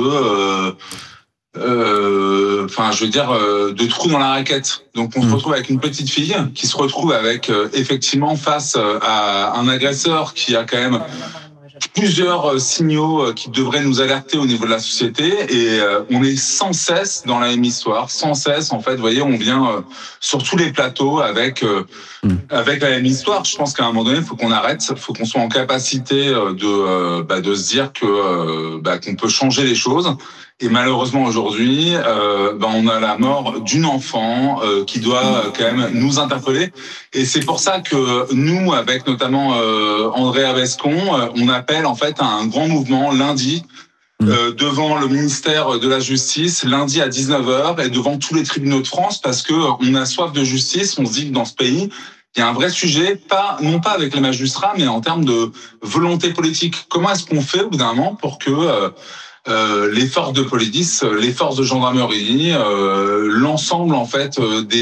de trous dans la raquette. Donc on se retrouve avec une petite fille qui se retrouve avec effectivement face à un agresseur qui a quand même plusieurs signaux qui devraient nous alerter au niveau de la société, et on est sans cesse dans la même histoire, sans cesse en fait. Vous voyez, on vient sur tous les plateaux avec la même histoire. Je pense qu'à un moment donné, il faut qu'on arrête, il faut qu'on soit en capacité de se dire que qu'on peut changer les choses. Et malheureusement aujourd'hui, on a la mort d'une enfant qui doit quand même nous interpeller. Et c'est pour ça que nous, avec notamment André Avescon, on appelle en fait à un grand mouvement lundi devant le ministère de la Justice, lundi à 19h, et devant tous les tribunaux de France, parce que on a soif de justice. On se dit que dans ce pays, il y a un vrai sujet, non pas avec les magistrats, mais en termes de volonté politique. Comment est-ce qu'on fait au bout d'un moment pour que les forces de police, les forces de gendarmerie, l'ensemble en fait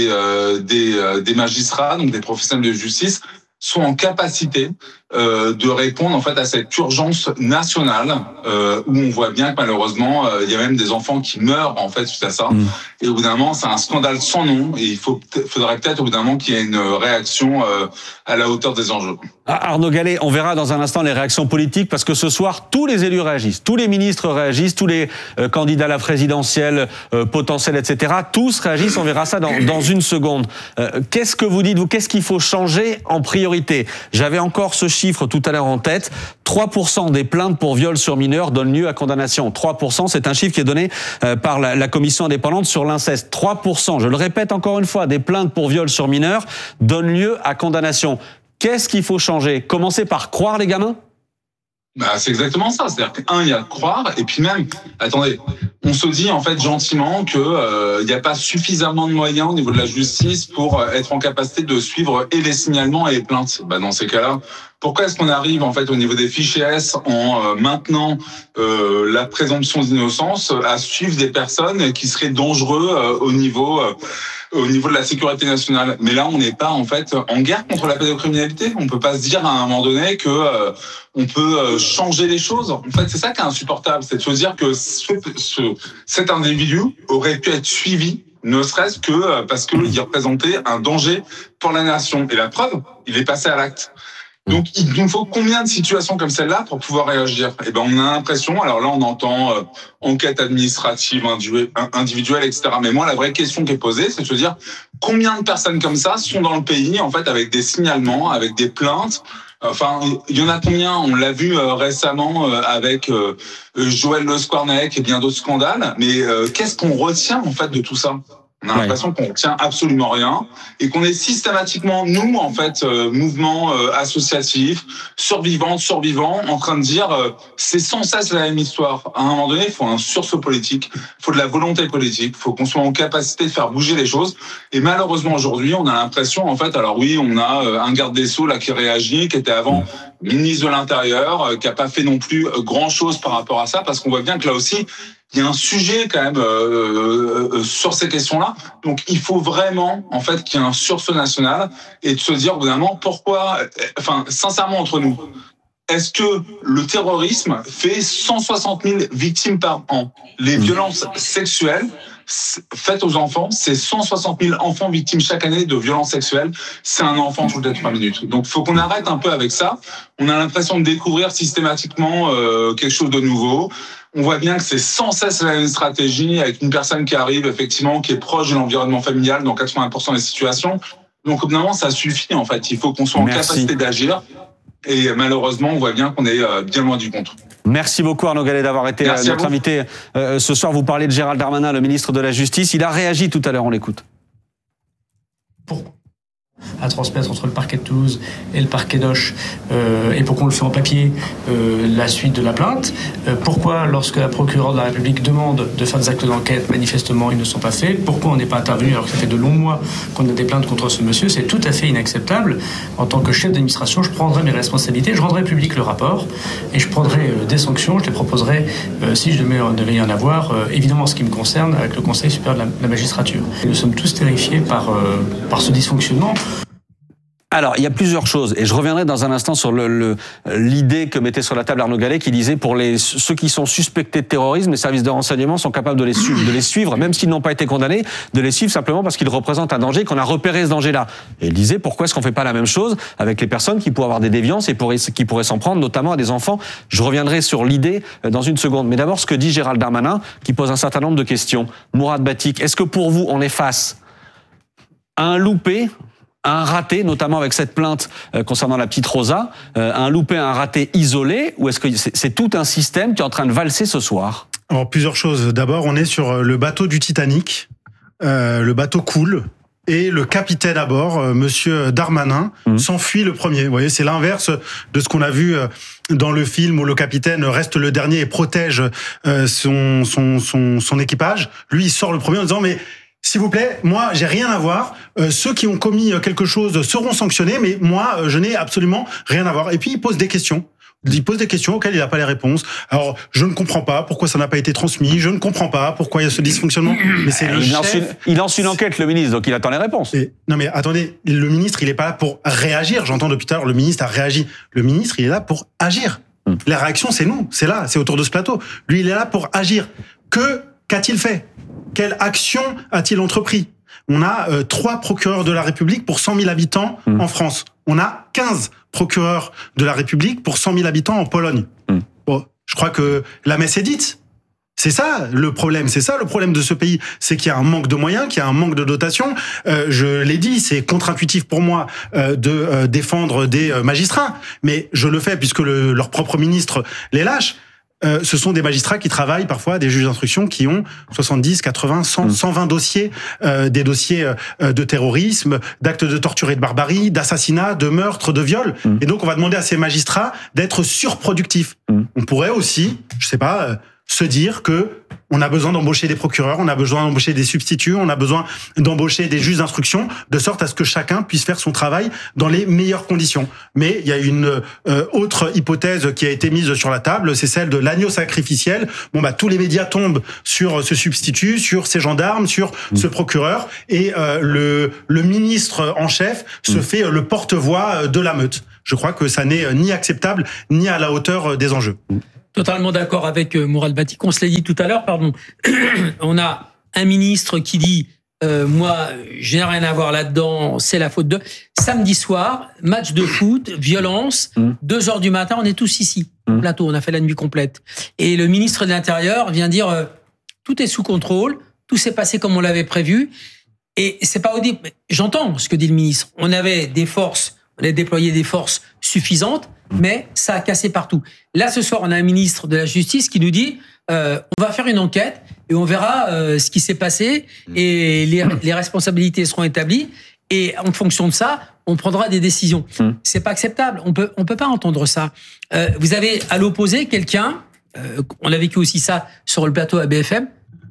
des magistrats, donc des professionnels de justice, sont en capacité de répondre en fait à cette urgence nationale où on voit bien que malheureusement il y a même des enfants qui meurent en fait suite à ça. Et au bout d'un moment, c'est un scandale sans nom, et il faudrait peut-être au bout d'un moment qu'il y ait une réaction à la hauteur des enjeux. Arnaud Gallet, on verra dans un instant les réactions politiques, parce que ce soir, tous les élus réagissent, tous les ministres réagissent, tous les candidats à la présidentielle, potentiels, etc. Tous réagissent, on verra ça dans une seconde. Qu'est-ce que vous dites, vous ? Qu'est-ce qu'il faut changer en priorité ? J'avais encore ce chiffre tout à l'heure en tête. 3% des plaintes pour viol sur mineurs donnent lieu à condamnation. 3%, c'est un chiffre qui est donné par la commission indépendante sur l'inceste. 3%, je le répète encore une fois, des plaintes pour viol sur mineurs donnent lieu à condamnation. Qu'est-ce qu'il faut changer ? Commencer par croire les gamins ? C'est exactement ça. C'est-à-dire il y a croire, et puis même, attendez, on se dit en fait gentiment que il n'y a pas suffisamment de moyens au niveau de la justice pour être en capacité de suivre et les signalements et les plaintes. Dans ces cas-là, pourquoi est-ce qu'on arrive en fait au niveau des fichiers S, en maintenant la présomption d'innocence, à suivre des personnes qui seraient dangereux au niveau au niveau de la sécurité nationale. Mais là, on n'est pas en fait en guerre contre la pédocriminalité. On peut pas se dire à un moment donné que on peut changer les choses. En fait, c'est ça qui est insupportable, c'est de se dire que cet individu aurait pu être suivi, ne serait-ce que parce qu'il représentait un danger pour la nation. Et la preuve, il est passé à l'acte. Donc, il nous faut combien de situations comme celle-là pour pouvoir réagir? Eh ben, on a l'impression, alors là, on entend enquête administrative, individuelle, etc. Mais moi, la vraie question qui est posée, c'est de se dire combien de personnes comme ça sont dans le pays, en fait, avec des signalements, avec des plaintes. Enfin, il y en a combien? On l'a vu récemment avec Joël Le Squarnec et bien d'autres scandales. Mais qu'est-ce qu'on retient, en fait, de tout ça? On a l'impression qu'on retient absolument rien et qu'on est systématiquement, nous, en fait, mouvement associatif, survivants, en train de dire c'est sans cesse la même histoire. À un moment donné, il faut un sursaut politique, il faut de la volonté politique, il faut qu'on soit en capacité de faire bouger les choses. Et malheureusement, aujourd'hui, on a l'impression, en fait, alors oui, on a un garde des Sceaux là qui réagit, qui était avant ministre de l'Intérieur, qui a pas fait non plus grand-chose par rapport à ça, parce qu'on voit bien que là aussi, il y a un sujet quand même sur ces questions-là. Donc il faut vraiment en fait qu'il y ait un sursaut national et de se dire évidemment pourquoi, enfin sincèrement entre nous, est-ce que le terrorisme fait 160 000 victimes par an? Les violences sexuelles faites aux enfants, c'est 160 000 enfants victimes chaque année de violences sexuelles. C'est un enfant toutes les 3 minutes. Donc, il faut qu'on arrête un peu avec ça. On a l'impression de découvrir systématiquement quelque chose de nouveau. On voit bien que c'est sans cesse la même stratégie avec une personne qui arrive, effectivement, qui est proche de l'environnement familial dans 80% des situations. Donc, évidemment, ça suffit, en fait. Il faut qu'on soit en capacité d'agir. Et malheureusement, on voit bien qu'on est bien loin du compte. Merci beaucoup Arnaud Gallet d'avoir été notre invité ce soir. Vous parlez de Gérald Darmanin, le ministre de la Justice. Il a réagi tout à l'heure, on l'écoute. À transmettre entre le parquet de Toulouse et le parquet d'Auch et pourquoi on le fait en papier la suite de la plainte. Pourquoi lorsque la procureure de la République demande de faire des actes d'enquête, manifestement ils ne sont pas faits. Pourquoi on n'est pas intervenu alors que ça fait de longs mois qu'on a des plaintes contre ce monsieur. C'est tout à fait inacceptable. En tant que chef d'administration, je prendrai mes responsabilités, je rendrai public le rapport et je prendrai des sanctions, je les proposerai si je devais y en avoir, évidemment en ce qui me concerne avec le Conseil supérieur de la magistrature. Et nous sommes tous terrifiés par ce dysfonctionnement. Alors, il y a plusieurs choses, et je reviendrai dans un instant sur l'idée que mettait sur la table Arnaud Gallet, qui disait pour ceux qui sont suspectés de terrorisme, les services de renseignement sont capables de les suivre, même s'ils n'ont pas été condamnés, de les suivre simplement parce qu'ils représentent un danger, qu'on a repéré ce danger-là. Et il disait pourquoi est-ce qu'on fait pas la même chose avec les personnes qui pourraient avoir des déviances et qui pourraient s'en prendre, notamment à des enfants. Je reviendrai sur l'idée dans une seconde. Mais d'abord, ce que dit Gérald Darmanin, qui pose un certain nombre de questions. Mourad Batik, est-ce que pour vous, on est face à un loupé, un raté, notamment avec cette plainte concernant la petite Rosa, un loupé, un raté isolé, ou est-ce que c'est tout un système qui est en train de valser ce soir? Alors, plusieurs choses. D'abord, on est sur le bateau du Titanic. Le bateau coule. Et le capitaine à bord, monsieur Darmanin, s'enfuit le premier. Vous voyez, c'est l'inverse de ce qu'on a vu dans le film où le capitaine reste le dernier et protège son équipage. Lui, il sort le premier en disant, mais s'il vous plaît, moi, j'ai rien à voir. Ceux qui ont commis quelque chose seront sanctionnés, mais moi, je n'ai absolument rien à voir. Et puis, il pose des questions. Il pose des questions auxquelles il n'a pas les réponses. Alors, je ne comprends pas pourquoi ça n'a pas été transmis. Je ne comprends pas pourquoi il y a ce dysfonctionnement. Mais c'est le chef. Il lance une enquête, le ministre, donc il attend les réponses. Non, mais attendez, le ministre, il n'est pas là pour réagir. J'entends depuis tout à l'heure, le ministre a réagi. Le ministre, il est là pour agir. La réaction, c'est nous. C'est là. C'est autour de ce plateau. Lui, il est là pour agir. Qu'a-t-il fait? Quelle action a-t-il entrepris? On a 3 procureurs de la République pour 100 000 habitants en France. On a 15 procureurs de la République pour 100 000 habitants en Pologne. Bon, je crois que la messe est dite. C'est ça le problème. C'est ça le problème de ce pays. C'est qu'il y a un manque de moyens, qu'il y a un manque de dotation. Je l'ai dit, c'est contre-intuitif pour moi de défendre des magistrats. Mais je le fais puisque leur propre ministre les lâche. Ce sont des magistrats qui travaillent parfois, des juges d'instruction qui ont 70, 80, 100, 120 dossiers, des dossiers de terrorisme, d'actes de torture et de barbarie, d'assassinat, de meurtre, de viol. Et donc, on va demander à ces magistrats d'être surproductifs. On pourrait aussi, je sais pas, se dire que on a besoin d'embaucher des procureurs, on a besoin d'embaucher des substituts, on a besoin d'embaucher des juges d'instruction, de sorte à ce que chacun puisse faire son travail dans les meilleures conditions. Mais il y a une autre hypothèse qui a été mise sur la table, c'est celle de l'agneau sacrificiel. Tous les médias tombent sur ce substitut, sur ces gendarmes, sur ce procureur, et le ministre en chef se fait le porte-voix de la meute. Je crois que ça n'est ni acceptable, ni à la hauteur des enjeux. Totalement d'accord avec Mourad Batik. On se l'a dit tout à l'heure, pardon. On a un ministre qui dit moi, je n'ai rien à voir là-dedans, c'est la faute de... Samedi soir, match de foot, violence, 2h du matin, on est tous ici, plateau, on a fait la nuit complète. Et le ministre de l'Intérieur vient dire tout est sous contrôle, tout s'est passé comme on l'avait prévu. Et c'est pas audible. J'entends ce que dit le ministre. On avait des forces, on a déployé des forces suffisantes, mais ça a cassé partout. Là, ce soir, on a un ministre de la Justice qui nous dit on va faire une enquête et on verra ce qui s'est passé et les responsabilités seront établies. Et en fonction de ça, on prendra des décisions. C'est pas acceptable. On peut pas entendre ça. Vous avez à l'opposé quelqu'un, on a vécu aussi ça sur le plateau à BFM,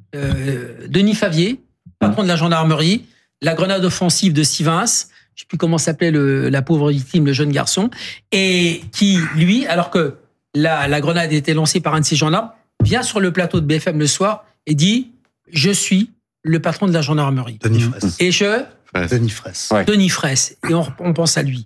Denis Favier, patron de la gendarmerie, la grenade offensive de Sivins, je sais plus comment s'appelait la pauvre victime, le jeune garçon, et qui, lui, alors que la grenade était lancée par un de ses gendarmes, vient sur le plateau de BFM le soir et dit « Je suis le patron de la gendarmerie. » Denis Fraisse. Et Denis Fraisse. Ouais. Denis Fraisse. Et on pense à lui.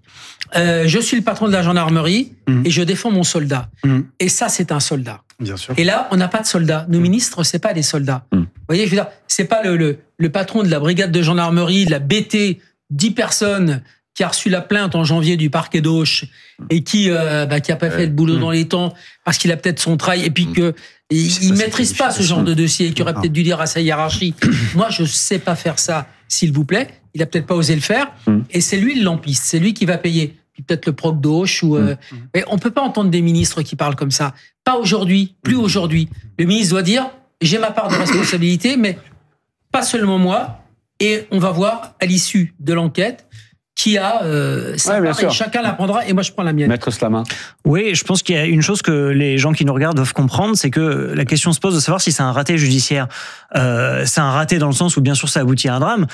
Je suis le patron de la gendarmerie et je défends mon soldat. Et ça, c'est un soldat. Bien sûr. Et là, on n'a pas de soldats. Nos ministres, c'est pas des soldats. Vous voyez, je veux dire, c'est pas le patron de la brigade de gendarmerie, de la BT, 10 personnes qui a reçu la plainte en janvier du parquet d'Auch et qui a pas fait le boulot dans les temps parce qu'il a peut-être son travail et puis que il maîtrise pas ce genre de dossier et qu'il aurait peut-être dû dire à sa hiérarchie moi je sais pas faire ça, s'il vous plaît. Il a peut-être pas osé le faire et c'est lui le lampiste, c'est lui qui va payer. Puis peut-être le proc d'Auch ou mais on peut pas entendre des ministres qui parlent comme ça. Pas aujourd'hui, plus aujourd'hui. Le ministre doit dire j'ai ma part de responsabilité mais pas seulement moi. Et on va voir à l'issue de l'enquête qui a sa part et chacun la prendra et moi je prends la mienne. Maître Slama. Oui, je pense qu'il y a une chose que les gens qui nous regardent doivent comprendre, c'est que la question se pose de savoir si c'est un raté judiciaire. C'est un raté dans le sens où bien sûr ça aboutit à un drame.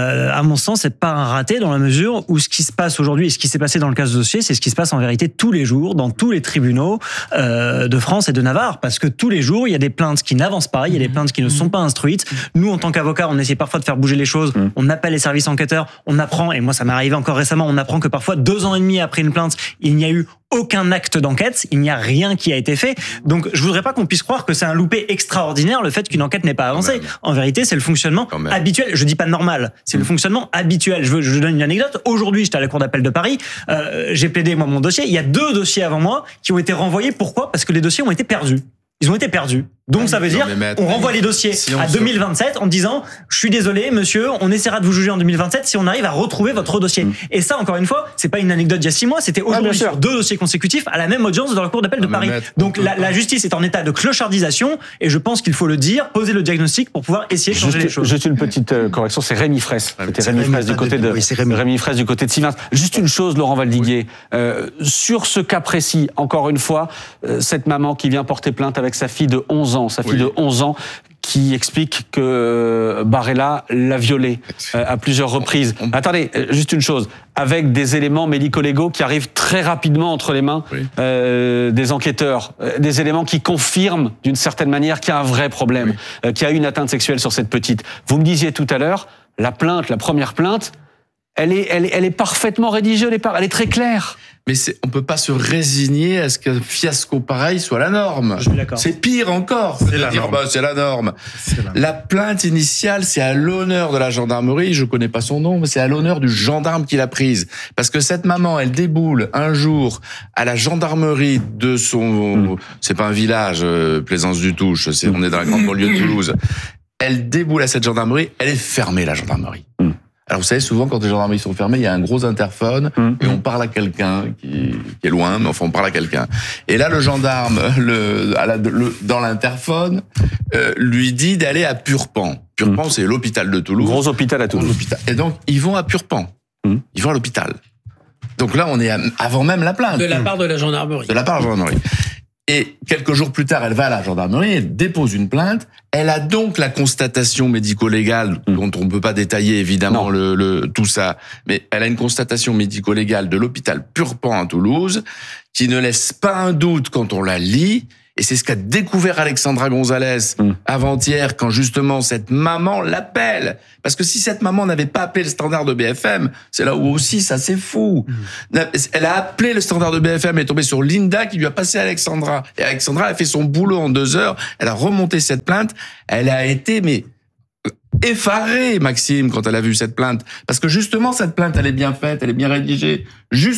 À mon sens, c'est pas un raté dans la mesure où ce qui se passe aujourd'hui et ce qui s'est passé dans le cas de ce dossier, c'est ce qui se passe en vérité tous les jours dans tous les tribunaux de France et de Navarre, parce que tous les jours il y a des plaintes qui n'avancent pas, il y a des plaintes qui ne sont pas instruites. Nous, en tant qu'avocats, on essaie parfois de faire bouger les choses. On appelle les services enquêteurs, on apprend, et moi ça m'est arrivé encore récemment, on apprend que parfois 2 ans et demi après une plainte, il n'y a eu aucun acte d'enquête, il n'y a rien qui a été fait. Donc je voudrais pas qu'on puisse croire que c'est un loupé extraordinaire le fait qu'une enquête n'ait pas avancé. En vérité, c'est le fonctionnement habituel. Je dis pas normal, c'est le fonctionnement habituel. Je donne une anecdote. Aujourd'hui, j'étais à la cour d'appel de Paris, j'ai plaidé moi mon dossier. Il y a 2 dossiers avant moi qui ont été renvoyés. Pourquoi ? Parce que les dossiers ont été perdus. Ils ont été perdus. Donc ça veut dire on renvoie les dossiers à 2027 en disant je suis désolé monsieur, on essaiera de vous juger en 2027 si on arrive à retrouver votre dossier. Et ça, encore une fois, c'est pas une anecdote d'il y a 6 mois, c'était aujourd'hui sur 2 dossiers consécutifs à la même audience dans la cour d'appel de Paris. Donc la justice est en état de clochardisation et je pense qu'il faut le dire, poser le diagnostic pour pouvoir essayer de changer les choses. Juste une petite correction, c'est Rémi Fraisse. C'était Rémi Fraisse du côté de Rémi Fraisse du côté de Sivins. Juste une chose, Laurent Valdiguier, sur ce cas précis, encore une fois, cette maman qui vient porter plainte avec sa fille de 11 ans, de 11 ans, qui explique que Barella l'a violée à plusieurs reprises. Attendez, juste une chose, avec des éléments médico-légaux qui arrivent très rapidement entre les mains des enquêteurs, des éléments qui confirment d'une certaine manière qu'il y a un vrai problème, qu'il y a eu une atteinte sexuelle sur cette petite. Vous me disiez tout à l'heure, la première plainte, elle est parfaitement rédigée au départ, elle est très claire. Mais on peut pas se résigner à ce qu'un fiasco pareil soit la norme. C'est pire encore. C'est la norme. La plainte initiale, c'est à l'honneur de la gendarmerie. Je connais pas son nom, mais c'est à l'honneur du gendarme qui l'a prise. Parce que cette maman, elle déboule un jour à la gendarmerie de son, c'est pas un village, Plaisance du Touche, on est dans la grande banlieue de Toulouse. Elle déboule à cette gendarmerie, elle est fermée, la gendarmerie. Alors vous savez, souvent quand les gendarmeries sont fermées, il y a un gros interphone et on parle à quelqu'un qui est loin, mais enfin on parle à quelqu'un. Et là, le gendarme, dans l'interphone, lui dit d'aller à Purpan. Purpan, c'est l'hôpital de Toulouse. Gros hôpital à Toulouse. Et donc ils vont à Purpan. Ils vont à l'hôpital. Donc là, on est avant même la plainte. De la part de la gendarmerie. De la part de la gendarmerie. Et quelques jours plus tard, elle va à la gendarmerie, elle dépose une plainte. Elle a donc la constatation médico-légale, dont on ne peut pas détailler évidemment tout ça, mais elle a une constatation médico-légale de l'hôpital Purpan à Toulouse, qui ne laisse pas un doute quand on la lit. Et c'est ce qu'a découvert Alexandra Gonzalez avant-hier, quand justement cette maman l'appelle. Parce que si cette maman n'avait pas appelé le standard de BFM, c'est là où aussi ça c'est fou. Elle a appelé le standard de BFM, elle est tombée sur Linda qui lui a passé Alexandra. Et Alexandra a fait son boulot en 2 heures, elle a remonté cette plainte, elle a été effarée, Maxime, quand elle a vu cette plainte. Parce que justement, cette plainte, elle est bien faite, elle est bien rédigée.